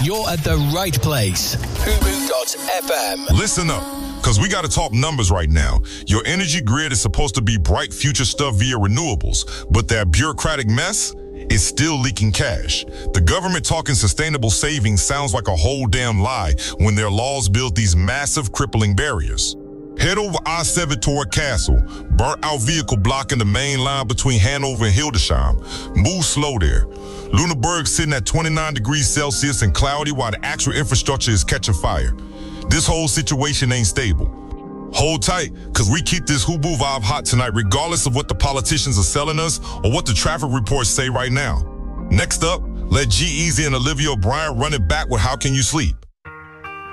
You're at the right place. Fubu.FM. Listen up, because we got to talk numbers right now. Your energy grid is supposed to be bright future stuff via renewables, but that bureaucratic mess is still leaking cash. The government talking sustainable savings sounds like a whole damn lie when their laws build these massive crippling barriers. Head over I-7 toward Castle. Burnt out vehicle blocking the main line between Hanover and Hildesheim. Move slow there. Lüneburg sitting at 29 degrees Celsius and cloudy while the actual infrastructure is catching fire. This whole situation ain't stable. Hold tight, because we keep this Hubu vibe hot tonight regardless of what the politicians are selling us or what the traffic reports say right now. Next up, let G-Eazy and Olivia O'Brien run it back with How Can You Sleep?